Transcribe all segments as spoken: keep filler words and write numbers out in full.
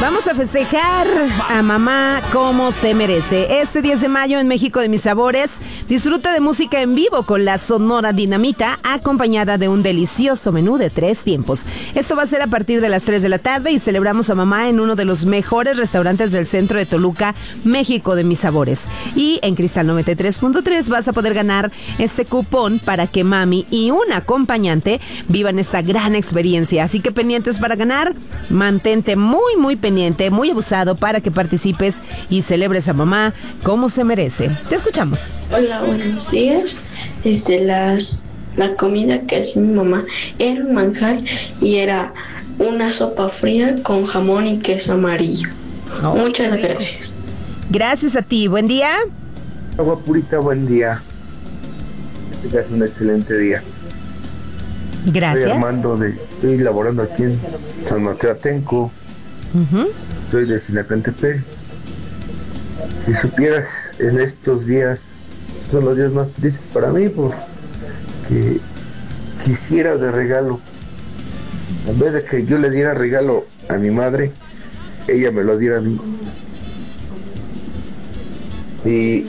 Vamos a festejar a mamá como se merece. Este diez de mayo en México de Mis Sabores, disfruta de música en vivo con la Sonora Dinamita, acompañada de un delicioso menú de tres tiempos. Esto va a ser a partir de las tres de la tarde y celebramos a mamá en uno de los mejores restaurantes del centro de Toluca, México de Mis Sabores. Y en Cristal noventa y tres punto tres vas a poder ganar este cupón para que mami y un acompañante vivan esta gran experiencia. Así que pendientes para ganar, mantente muy muy pendiente, muy abusado para que participes y celebres a mamá como se merece. Te escuchamos. Hola, buenos días. Desde las la comida que hace mi mamá era un manjar y era una sopa fría con jamón y queso amarillo. Oh, muchas gracias. Gracias a ti. Buen día. Agua Purita, buen día. Que tengas un excelente día. Gracias. Estoy Armando, de, estoy laborando aquí en San Mateo Atenco. Uh-huh. Soy de Sinacantepec. Si supieras, en estos días son los días más tristes para mí, porque quisiera de regalo, en vez de que yo le diera regalo a mi madre, ella me lo diera a mí. Y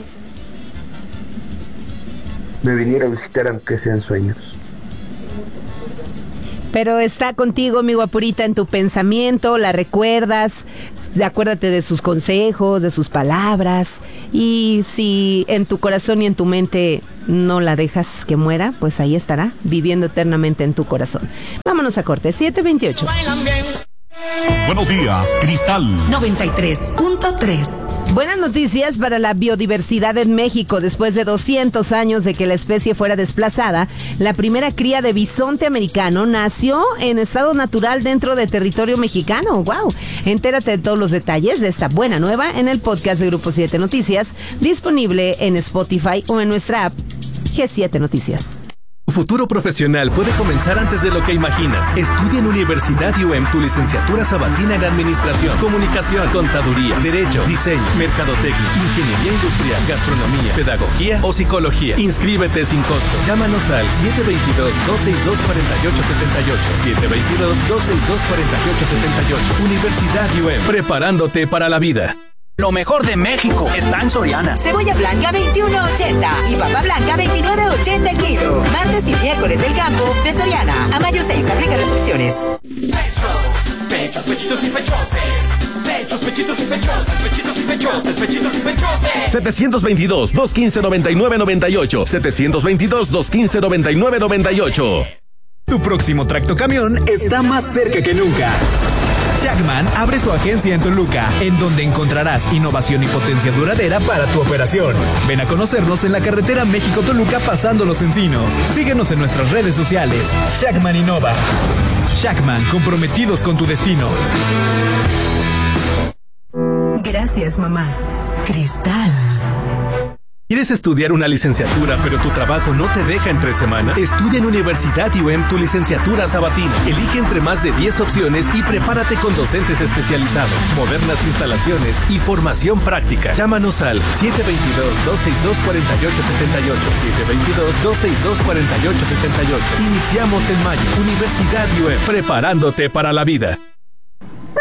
me viniera a visitar aunque sean sueños. Pero está contigo, mi guapurita, en tu pensamiento, la recuerdas, acuérdate de sus consejos, de sus palabras, y si en tu corazón y en tu mente no la dejas que muera, pues ahí estará, viviendo eternamente en tu corazón. Vámonos a corte, siete veintiocho. Buenos días, Cristal noventa y tres punto tres. Buenas noticias para la biodiversidad en México. Después de doscientos años de que la especie fuera desplazada, la primera cría de bisonte americano nació en estado natural dentro de territorio mexicano. ¡Wow! Entérate de todos los detalles de esta buena nueva en el podcast de Grupo siete Noticias, disponible en Spotify o en nuestra app G siete Noticias. Tu futuro profesional puede comenzar antes de lo que imaginas. Estudia en Universidad U E M tu licenciatura sabatina en Administración, Comunicación, Contaduría, Derecho, Diseño, Mercadotecnia, Ingeniería Industrial, Gastronomía, Pedagogía o Psicología. Inscríbete sin costo. Llámanos al siete dos dos, dos seis dos, cuatro ocho siete ocho, siete dos dos, dos seis dos, cuatro ocho siete ocho. Universidad U E M, preparándote para la vida. Lo mejor de México está en Soriana. Cebolla blanca veintiuno ochenta y papa blanca veintinueve ochenta el kilo. Martes y miércoles del campo de Soriana. A mayo seis, aplica restricciones. Pechos, pechos, pechitos y pechotes. Pechos, pechitos y pechotes, pechitos y pechotes, pechitos y pechotes. setecientos veintidós, doscientos quince, noventa y nueve noventa y ocho. setecientos veintidós, doscientos quince, noventa y nueve noventa y ocho. Tu próximo tractocamión está más cerca que nunca. Shackman abre su agencia en Toluca, en donde encontrarás innovación y potencia duradera para tu operación. Ven a conocernos en la carretera México-Toluca pasando Los Encinos. Síguenos en nuestras redes sociales. Shackman Innova. Shackman, comprometidos con tu destino. Gracias, mamá. Cristal. ¿Quieres estudiar una licenciatura, pero tu trabajo no te deja entre semana? Estudia en Universidad U E M tu licenciatura sabatina. Elige entre más de diez opciones y prepárate con docentes especializados, modernas instalaciones y formación práctica. Llámanos al siete dos dos, dos seis dos, cuatro ocho siete ocho, siete dos dos, dos seis dos, cuatro ocho siete ocho. Iniciamos en mayo. Universidad U E M, preparándote para la vida.